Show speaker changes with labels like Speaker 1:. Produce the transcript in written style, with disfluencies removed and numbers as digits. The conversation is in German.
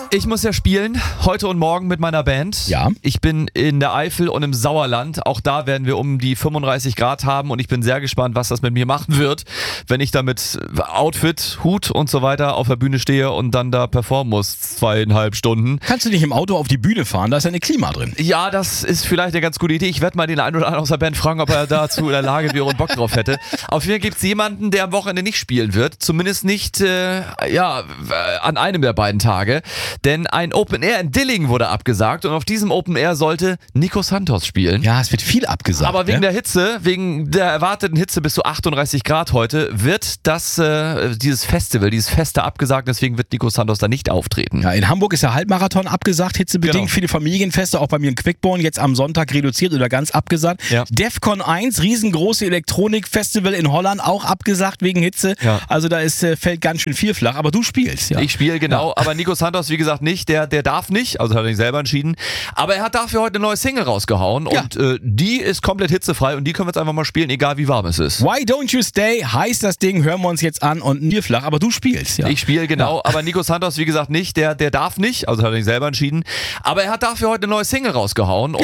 Speaker 1: Ich muss ja spielen, heute und morgen mit meiner Band.
Speaker 2: Ja.
Speaker 1: Ich bin in der Eifel und im Sauerland. Auch da werden wir um die 35 Grad haben und ich bin sehr gespannt, was das mit mir machen wird, wenn ich da mit Outfit, Hut und so weiter auf der Bühne stehe und dann da performen muss, 2,5 Stunden.
Speaker 2: Kannst du nicht im Auto auf die Bühne fahren? Da ist ja eine Klima drin.
Speaker 1: Ja, das ist vielleicht eine ganz gute Idee. Ich werde mal den einen oder anderen aus der Band fragen, ob er dazu in der Lage wäre und Bock drauf hätte. Auf jeden Fall gibt es jemanden, der am Wochenende nicht spielen wird. Zumindest nicht an einem der beiden Tage. Denn ein Open Air in Dillingen wurde abgesagt und auf diesem Open Air sollte Nico Santos spielen.
Speaker 2: Ja, es wird viel abgesagt.
Speaker 1: Aber wegen der Hitze, wegen der erwarteten Hitze bis zu 38 Grad heute, wird dieses Fest da abgesagt. Deswegen wird Nico Santos da nicht auftreten.
Speaker 2: Ja, in Hamburg ist der Halbmarathon abgesagt, hitzebedingt.
Speaker 1: Genau.
Speaker 2: Viele Familienfeste, auch bei mir in Quickborn, jetzt am Sonntag reduziert oder ganz abgesagt.
Speaker 1: Ja.
Speaker 2: Defcon 1, riesengroße Elektronikfestival in Holland, auch abgesagt wegen Hitze.
Speaker 1: Ja.
Speaker 2: Also da fällt ganz schön viel flach. Aber du spielst, ja.
Speaker 1: Ich spiele, genau, aber Nico Santos, wie gesagt, nicht. Der darf nicht, also hat er nicht selber entschieden. Aber er hat dafür heute eine neue Single rausgehauen und die ist komplett hitzefrei und die können wir jetzt einfach mal spielen, egal wie warm es ist.
Speaker 2: Why Don't You Stay heißt das Ding, hören wir uns jetzt an und mir flach. Aber du spielst, ja.
Speaker 1: Ich spiele, genau, aber Nico Santos, wie gesagt, nicht. Der darf nicht, also hat er nicht selber entschieden. Aber er hat dafür heute eine neue Single rausgehauen.